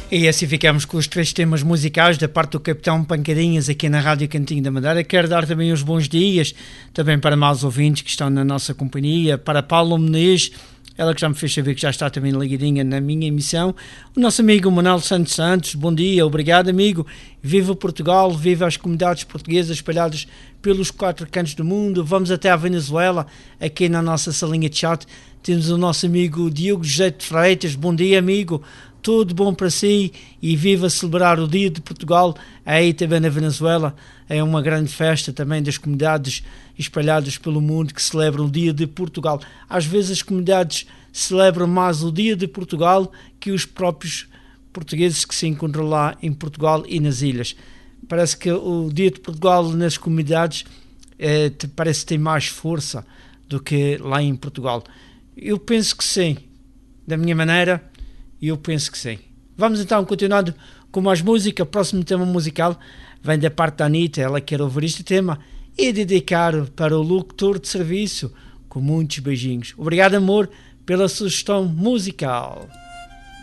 E assim ficamos com os 3 temas musicais da parte do Capitão Pancadinhas aqui na Rádio Cantinho da Madeira. Quero dar também os bons dias também para mais ouvintes que estão na nossa companhia, para Paulo Menezes, ela que já me fez saber que já está também ligadinha na minha emissão, o nosso amigo Manuel Santos, bom dia, obrigado amigo, viva Portugal, viva as comunidades portuguesas espalhadas pelos 4 cantos do mundo, vamos até à Venezuela, aqui na nossa salinha de chat, temos o nosso amigo Diogo José de Freitas, bom dia amigo, tudo bom para si e viva celebrar o Dia de Portugal aí também na Venezuela. É uma grande festa também das comunidades espalhadas pelo mundo que celebram o Dia de Portugal. Às vezes as comunidades celebram mais o Dia de Portugal que os próprios portugueses que se encontram lá em Portugal e nas ilhas. Parece que o Dia de Portugal nas comunidades parece que tem mais força do que lá em Portugal. Eu penso que sim, da minha maneira. E eu penso que sim. Vamos então continuando com mais música. O próximo tema musical vem da parte da Anitta. Ela quer ouvir este tema e dedicar para o locutor de serviço com muitos beijinhos. Obrigado, amor, pela sugestão musical.